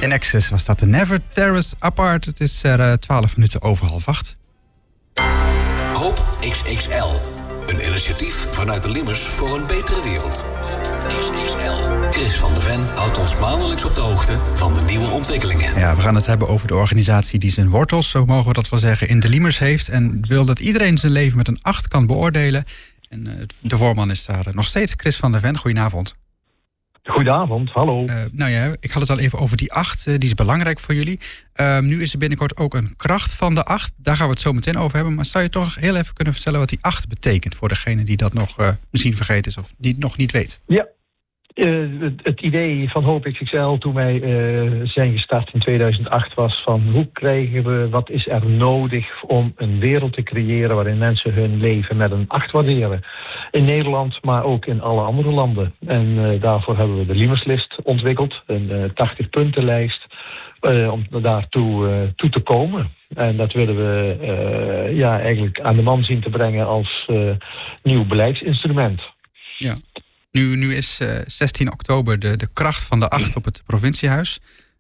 In Access was dat de Never Tear Us Apart. Het is er 12 minuten over 7:30. Hoop XXL. Een initiatief vanuit de Liemers voor een betere wereld. Hoop XXL. Chris van der Ven houdt ons maandelijks op de hoogte van de nieuwe ontwikkelingen. Ja, we gaan het hebben over de organisatie die zijn wortels, zo mogen we dat wel zeggen, in de Liemers heeft. En wil dat iedereen zijn leven met een 8 kan beoordelen. En de voorman is daar nog steeds Chris van der Ven. Goedenavond. Goedenavond, hallo. Ik had het al even over die 8, die is belangrijk voor jullie. Nu is er binnenkort ook een kracht van de 8. Daar gaan we het zo meteen over hebben. Maar zou je toch heel even kunnen vertellen wat die 8 betekent voor degene die dat nog misschien vergeten is of die nog niet weet? Ja, het idee van Hoop XXL toen wij zijn gestart in 2008 was van hoe krijgen we, wat is er nodig om een wereld te creëren waarin mensen hun leven met een 8 waarderen. In Nederland, maar ook in alle andere landen. En daarvoor hebben we de Liemerslist ontwikkeld, een 80-puntenlijst, om daartoe te komen. En dat willen we eigenlijk aan de man zien te brengen als nieuw beleidsinstrument. Ja. Nu is 16 oktober de kracht van de 8 op het provinciehuis.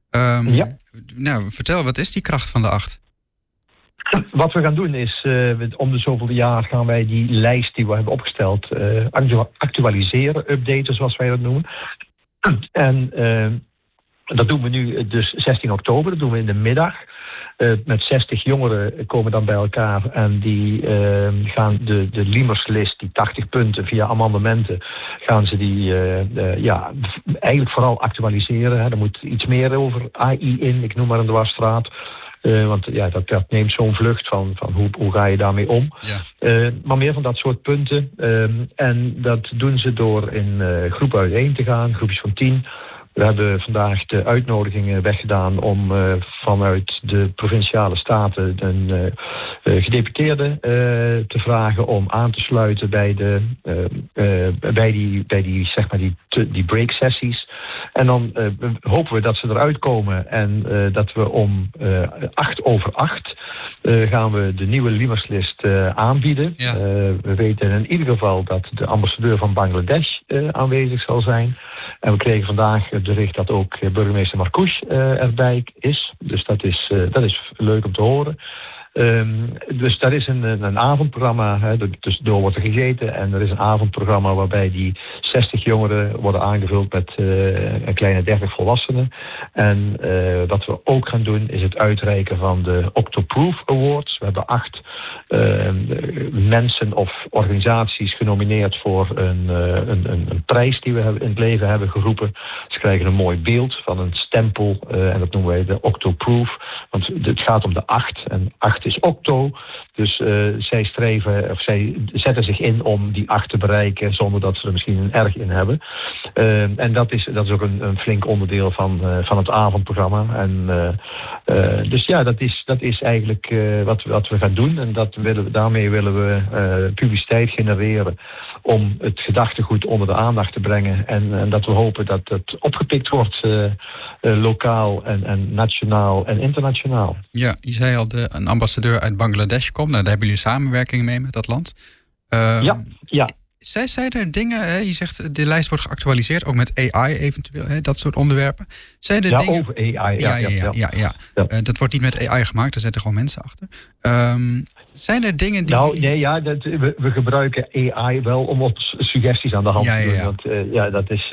Nou, vertel, wat is die kracht van de 8? Wat we gaan doen is, om de zoveel jaar gaan wij die lijst die we hebben opgesteld actualiseren, updaten zoals wij dat noemen. En dat doen we nu dus 16 oktober, dat doen we in de middag. Met 60 jongeren komen dan bij elkaar en die gaan de Liemerslist, die 80 punten via amendementen, gaan ze die eigenlijk vooral actualiseren. Hè. Er moet iets meer over AI in, ik noem maar een dwarsstraat. Want ja, dat neemt zo'n vlucht van hoe ga je daarmee om. Ja. Maar meer van dat soort punten. En dat doen ze door in groepen uiteen te gaan, groepjes van 10. We hebben vandaag de uitnodigingen weggedaan om vanuit de provinciale staten een gedeputeerde te vragen om aan te sluiten bij die breaksessies. En dan hopen we dat ze eruit komen en dat we om 8:08 gaan we de nieuwe Liemerslist aanbieden. Ja. We weten in ieder geval dat de ambassadeur van Bangladesh aanwezig zal zijn. En we kregen vandaag het bericht dat ook burgemeester Marcouch erbij is. Dus dat is leuk om te horen. Dus daar is een avondprogramma, hè, dus door wordt er gegeten. En er is een avondprogramma waarbij die 60 jongeren worden aangevuld met een kleine 30 volwassenen. En wat we ook gaan doen is het uitreiken van de Octoproof Awards. We hebben 8 mensen of organisaties genomineerd voor een prijs die we in het leven hebben geroepen. Ze krijgen een mooi beeld van een stempel en dat noemen wij de Octoproof. Want het gaat om de 8 en 8 is octo. Dus zij zetten zich in om die 8 te bereiken zonder dat ze er misschien een erg in hebben. En dat is ook een flink onderdeel van het avondprogramma. En dus ja, dat is eigenlijk wat we gaan doen. En daarmee willen we publiciteit genereren om het gedachtegoed onder de aandacht te brengen. En dat we hopen dat het opgepikt wordt lokaal en nationaal en internationaal. Ja, je zei al, een ambassadeur uit Bangladesh komt. Nou, daar hebben jullie samenwerking mee met dat land. Ja. Zijn er dingen, hè, je zegt de lijst wordt geactualiseerd, ook met AI eventueel, hè, dat soort onderwerpen. Zijn er dingen... over AI. Ja. Dat wordt niet met AI gemaakt, daar zitten gewoon mensen achter. Zijn er dingen die... we gebruiken AI wel om ons suggesties aan de hand te doen. Want dat is...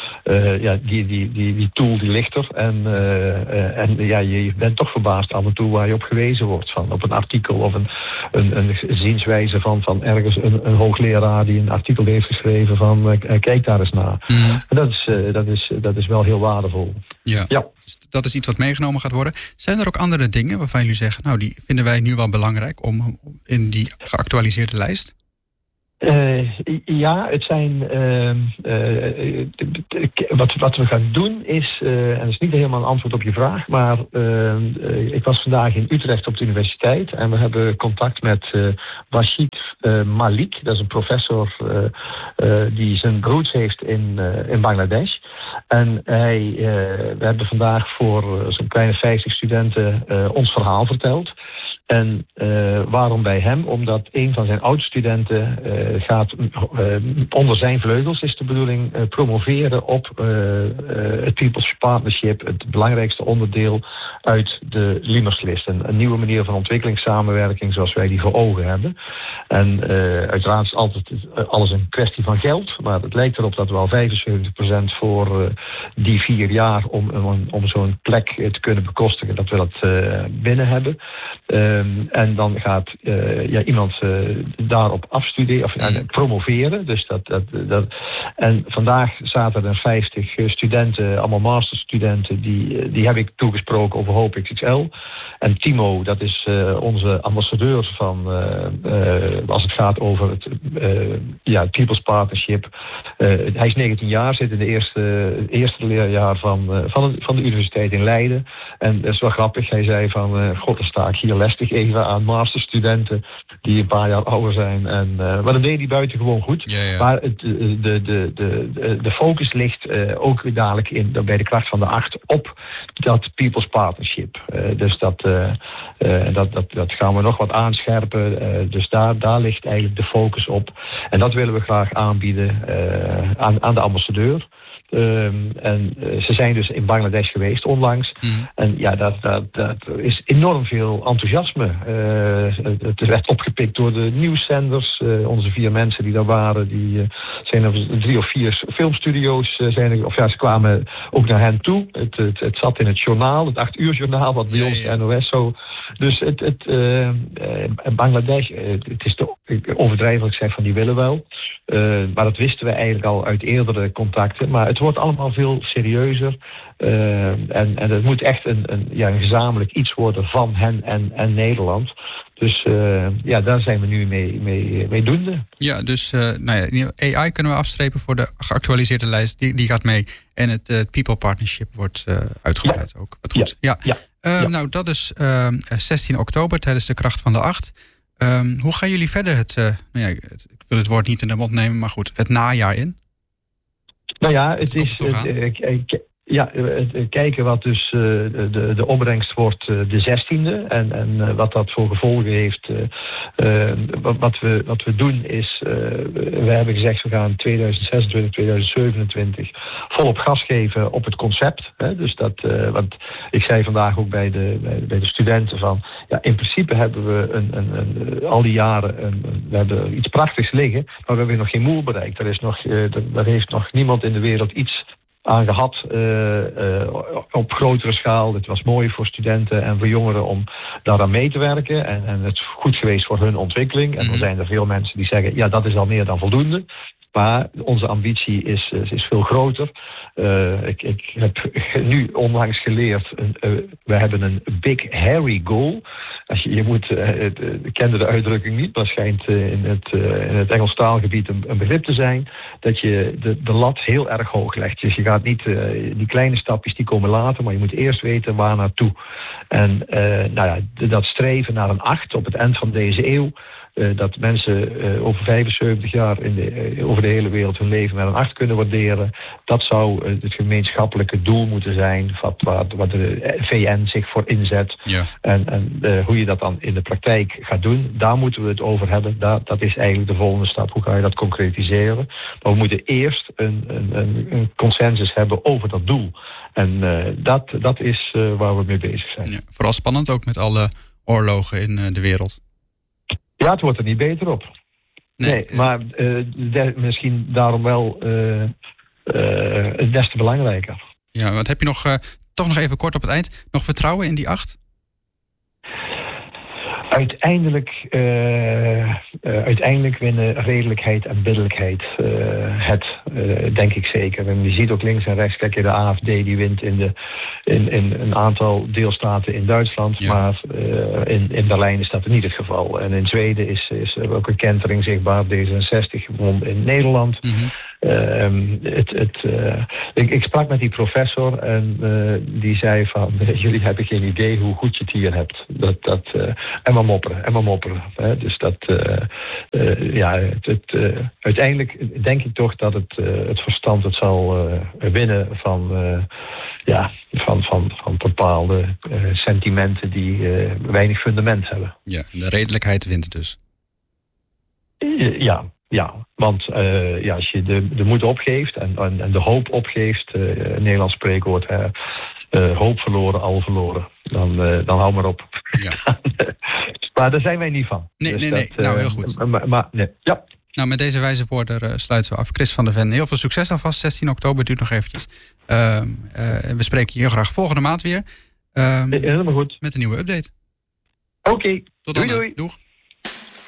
die tool die ligt er. En je bent toch verbaasd af en toe waar je op gewezen wordt. Op een artikel of een zienswijze van ergens een hoogleraar die een artikel heeft geschreven van kijk daar eens naar. Mm-hmm. Dat is wel heel waardevol. Ja. Dus dat is iets wat meegenomen gaat worden. Zijn er ook andere dingen waarvan jullie zeggen, nou die vinden wij nu wel belangrijk om in die geactualiseerde lijst? Het zijn... wat we gaan doen is... en dat is niet helemaal een antwoord op je vraag... maar ik was vandaag in Utrecht op de universiteit... en we hebben contact met Rashid Malik. Dat is een professor die zijn roots heeft in Bangladesh. En we hebben vandaag voor zo'n kleine 50 studenten ons verhaal verteld... En waarom bij hem? Omdat een van zijn oud-studenten gaat onder zijn vleugels, is de bedoeling, promoveren op het People's Partnership, het belangrijkste onderdeel uit de Limerslist. Een nieuwe manier van ontwikkelingssamenwerking zoals wij die voor ogen hebben. En uiteraard is altijd alles een kwestie van geld, maar het lijkt erop dat we al 75% voor die 4 jaar om zo'n plek te kunnen bekostigen, dat we dat binnen hebben. En dan gaat iemand daarop afstuderen of promoveren. Dus en vandaag zaten er 50 studenten, allemaal masterstudenten, die heb ik toegesproken over Hope XXL. En Timo, dat is onze ambassadeur van als het gaat over het People's Partnership. Hij is 19 jaar, zit in de eerste leerjaar van de universiteit in Leiden. En dat is wel grappig. Hij zei van, god, dan sta ik hier lestig even aan masterstudenten die een paar jaar ouder zijn. Maar dat deed hij buitengewoon goed. Ja. Maar de focus ligt ook dadelijk bij de kracht van de 8 op dat People's Partnership. Dus dat gaan we nog wat aanscherpen. Dus daar ligt eigenlijk de focus op. En dat willen we graag aanbieden aan de ambassadeur. En ze zijn dus in Bangladesh geweest onlangs. En ja, dat is enorm veel enthousiasme. Het werd opgepikt door de nieuwszenders. Onze 4 mensen die daar waren, die zijn er 3 of 4 filmstudio's. Ze kwamen ook naar hen toe. Het zat in het journaal, het 8 uur journaal, wat bij ons de NOS zo. Dus Bangladesh, het is te overdrijvelijk zeg van die willen wel. Maar dat wisten we eigenlijk al uit eerdere contacten. Maar het wordt allemaal veel serieuzer. En het moet echt een gezamenlijk iets worden van hen en Nederland. Dus daar zijn we nu mee doende. Ja, dus AI kunnen we afstrepen voor de geactualiseerde lijst. Die gaat mee. En het People Partnership wordt uitgebreid ook. Wat goed. Ja. Nou, dat is 16 oktober tijdens de Kracht van de 8. Hoe gaan jullie verder ik wil het woord niet in de mond nemen, maar goed, het najaar in? Nou ja, het is kijken wat dus de opbrengst wordt de 16e en wat dat voor gevolgen heeft. Wat we doen is, we hebben gezegd we gaan 2026, 2027 volop gas geven op het concept. Hè? Dus want ik zei vandaag ook bij de studenten van, in principe hebben we al die jaren we hebben iets prachtigs liggen, maar we hebben nog geen moer bereikt. Er heeft nog niemand in de wereld iets aan gehad op grotere schaal. Het was mooi voor studenten en voor jongeren om daaraan mee te werken. En het is goed geweest voor hun ontwikkeling. En er zijn er veel mensen die zeggen, dat is al meer dan voldoende. Maar onze ambitie is veel groter. Ik heb nu onlangs geleerd, we hebben een big hairy goal. Ik kende de uitdrukking niet, maar schijnt in het Engels taalgebied een begrip te zijn, dat je de lat heel erg hoog legt. Dus je gaat niet, die kleine stapjes die komen later, maar je moet eerst weten waar naartoe. En dat streven naar een 8 op het eind van deze eeuw, dat mensen over 75 jaar over de hele wereld hun leven met een 8 kunnen waarderen. Dat zou het gemeenschappelijke doel moeten zijn, wat de VN zich voor inzet. Ja. En hoe je dat dan in de praktijk gaat doen, daar moeten we het over hebben. Dat is eigenlijk de volgende stap. Hoe ga je dat concretiseren? Maar we moeten eerst een consensus hebben over dat doel. En dat is waar we mee bezig zijn. Ja, vooral spannend ook met alle oorlogen in de wereld. Ja, het wordt er niet beter op. Nee, maar misschien daarom wel het des te belangrijker. Ja, wat heb je toch nog even kort op het eind, nog vertrouwen in die 8? Uiteindelijk winnen redelijkheid en billijkheid denk ik zeker. En je ziet ook links en rechts, kijk je de AfD die wint in een aantal deelstaten in Duitsland, ja. Maar in Berlijn is dat niet het geval. En in Zweden is ook een kentering zichtbaar. D66 won in Nederland. Mm-hmm. Ik sprak met die professor en die zei van, jullie hebben geen idee hoe goed je het hier hebt. En maar mopperen. Hè? Dus uiteindelijk denk ik toch dat het verstand het zal winnen van van bepaalde sentimenten die weinig fundament hebben. Ja, de redelijkheid wint dus. Ja, want als je de moed opgeeft en de hoop opgeeft, een Nederlands spreekwoord, hoop verloren, al verloren, dan hou maar op. Ja. Maar daar zijn wij niet van. Nee, dus nee. Nou, heel goed. Maar ja. Nou, met deze wijze woorden sluiten we af. Chris van der Ven, heel veel succes alvast. 16 oktober duurt nog eventjes. We spreken je heel graag volgende maand weer. Helemaal goed. Met een nieuwe update. Oké. Tot dan. Doei. Doeg.